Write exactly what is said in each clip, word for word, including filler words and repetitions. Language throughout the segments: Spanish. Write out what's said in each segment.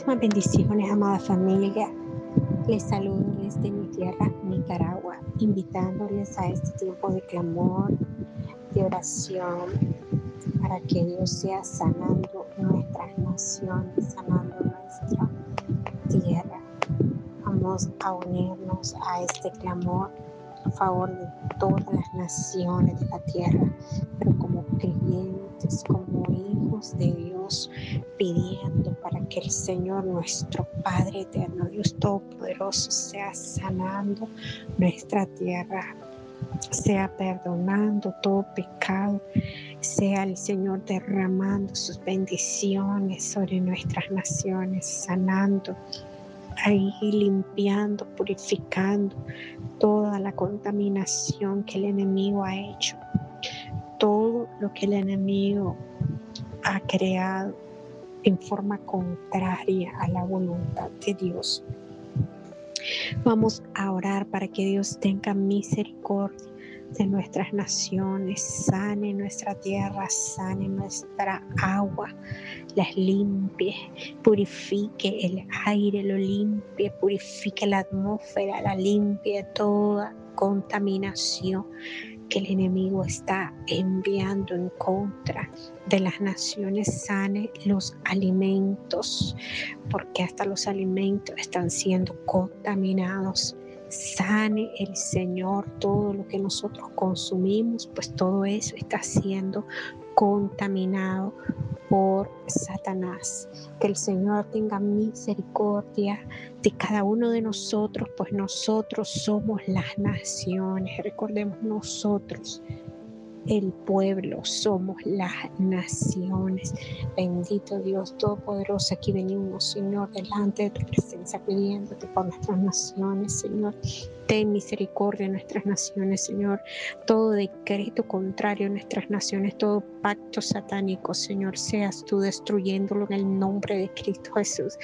Muchísimas bendiciones, amada familia. Les saludo desde mi tierra, Nicaragua, invitándoles a este tiempo de clamor, de oración, para que Dios sea sanando nuestras naciones, sanando nuestra tierra. Vamos a unirnos a este clamor a favor de todas las naciones de la tierra, pero como creyentes, como hijos de Dios, pidiendo para que el Señor, nuestro Padre eterno, Dios Todopoderoso, sea sanando nuestra tierra, sea perdonando todo pecado, sea el Señor derramando sus bendiciones sobre nuestras naciones, sanando, ahí limpiando, purificando toda la contaminación que el enemigo ha hecho, todo lo que el enemigo ha creado en forma contraria a la voluntad de Dios. Vamos a orar para que Dios tenga misericordia de nuestras naciones, sane nuestra tierra, sane nuestra agua, las limpie, purifique el aire, lo limpie, purifique la atmósfera, la limpie toda contaminación que el enemigo está enviando en contra de las naciones. Sane los alimentos, porque hasta los alimentos están siendo contaminados. Sane el Señor todo lo que nosotros consumimos, pues todo eso está siendo contaminado por Satanás. Que el Señor tenga misericordia de cada uno de nosotros, pues nosotros somos las naciones. Recordemos, nosotros, el pueblo, somos las naciones. Bendito Dios Todopoderoso, aquí venimos, Señor, delante de tu presencia, pidiéndote por nuestras naciones, Señor. Ten misericordia en nuestras naciones, Señor. Todo decreto contrario a nuestras naciones, todo pacto satánico, Señor, seas tú destruyéndolo en el nombre de Cristo Jesús.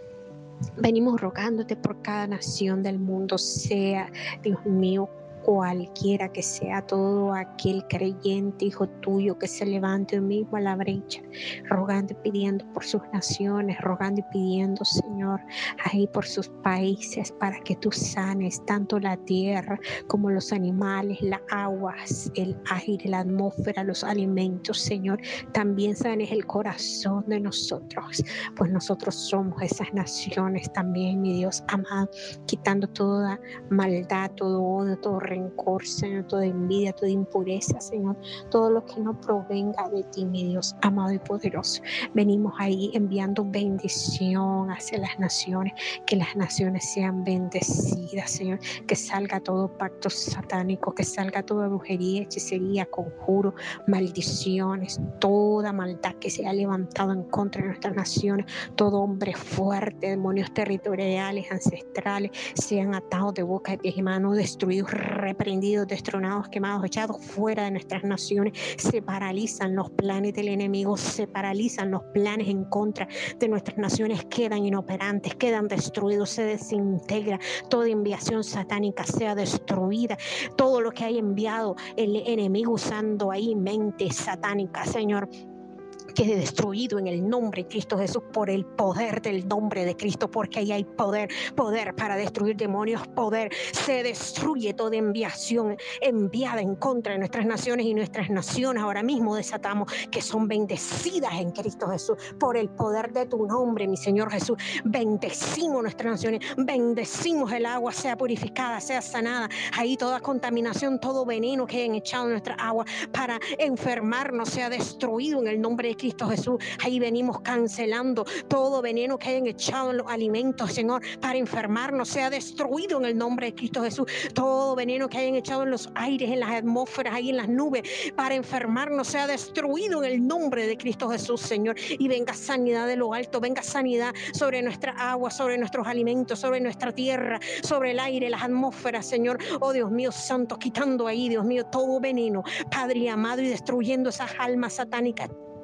Venimos rogándote por cada nación del mundo, sea, Dios mío, cualquiera que sea, todo aquel creyente, hijo tuyo, que se levante hoy mismo a la brecha, rogando y pidiendo por sus naciones, rogando y pidiendo, Señor, ahí por sus países, para que tú sanes tanto la tierra como los animales, las aguas, el aire, la atmósfera, los alimentos, Señor. También sanes el corazón de nosotros, pues nosotros somos esas naciones también, mi Dios amado, quitando toda maldad, todo odio, todo rencor, Señor, toda envidia, toda impureza, Señor, todo lo que no provenga de ti, mi Dios amado y poderoso. Venimos ahí enviando bendición hacia las naciones, que las naciones sean bendecidas, Señor, que salga todo pacto satánico, que salga toda brujería, hechicería, conjuro, maldiciones, toda maldad que se ha levantado en contra de nuestras naciones, todo hombre fuerte, demonios territoriales, ancestrales, sean atados de boca, de pies y manos, destruidos, reprendidos, destronados, quemados, echados fuera de nuestras naciones. Se paralizan los planes del enemigo, se paralizan los planes en contra de nuestras naciones, quedan inoperantes, quedan destruidos, se desintegra. Toda enviación satánica sea destruida, todo lo que haya enviado el enemigo usando ahí mente satánica, Señor, quede destruido en el nombre de Cristo Jesús, por el poder del nombre de Cristo, porque ahí hay poder, poder para destruir demonios, poder. Se destruye toda enviación enviada en contra de nuestras naciones, y nuestras naciones ahora mismo desatamos que son bendecidas en Cristo Jesús, por el poder de tu nombre, mi Señor Jesús. Bendecimos nuestras naciones, bendecimos el agua, sea purificada, sea sanada, ahí toda contaminación, todo veneno que hayan echado en nuestra agua para enfermarnos, sea destruido en el nombre de Cristo Jesús. Ahí venimos cancelando todo veneno que hayan echado en los alimentos, Señor, para enfermarnos, sea destruido en el nombre de Cristo Jesús. Todo veneno que hayan echado en los aires, en las atmósferas, ahí en las nubes, para enfermarnos, sea destruido en el nombre de Cristo Jesús, Señor. Y venga sanidad de lo alto, venga sanidad sobre nuestra agua, sobre nuestros alimentos, sobre nuestra tierra, sobre el aire, las atmósferas, Señor. Oh Dios mío santo, quitando ahí, Dios mío, todo veneno, Padre amado, y destruyendo esas almas satánicas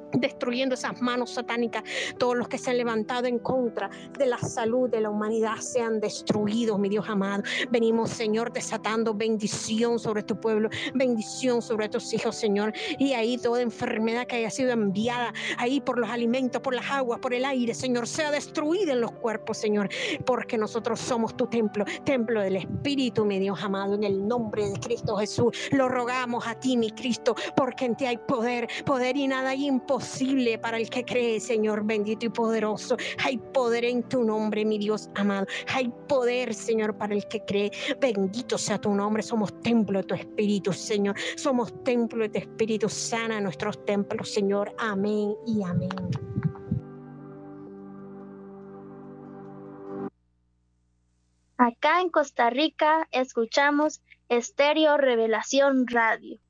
destruyendo esas manos satánicas. Todos los que se han levantado en contra de la salud de la humanidad sean destruidos, mi Dios amado. Venimos, Señor, desatando bendición sobre tu pueblo, bendición sobre tus hijos, Señor. Y ahí toda enfermedad que haya sido enviada ahí por los alimentos, por las aguas, por el aire, Señor, sea destruida en los cuerpos, Señor, porque nosotros somos tu templo, templo del Espíritu, mi Dios amado. En el nombre de Cristo Jesús lo rogamos a ti, mi Cristo, porque en ti hay poder, poder y nada hay imposible para el que cree, Señor bendito y poderoso. Hay poder en tu nombre, mi Dios amado. Hay poder, Señor, para el que cree. Bendito sea tu nombre. Somos templo de tu Espíritu, Señor. Somos templo de tu Espíritu. Sana nuestros templos, Señor. Amén y amén. Acá en Costa Rica escuchamos Estéreo Revelación Radio.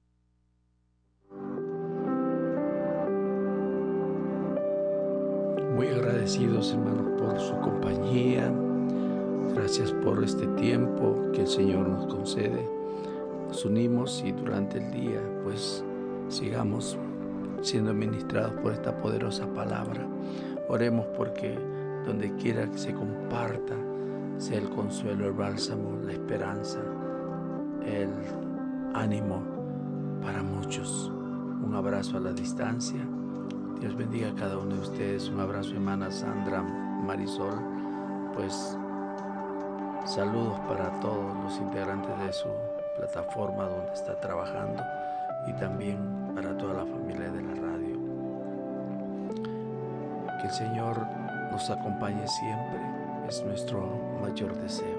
Muy agradecidos, hermanos, por su compañía. Gracias por este tiempo que el Señor nos concede. Nos unimos y durante el día, pues, sigamos siendo ministrados por esta poderosa palabra. Oremos porque donde quiera que se comparta, sea el consuelo, el bálsamo, la esperanza, el ánimo para muchos. Un abrazo a la distancia. Dios bendiga a cada uno de ustedes. Un abrazo, hermana Sandra, Marisol. Pues saludos para todos los integrantes de su plataforma donde está trabajando y también para toda la familia de la radio. Que el Señor nos acompañe siempre, es nuestro mayor deseo.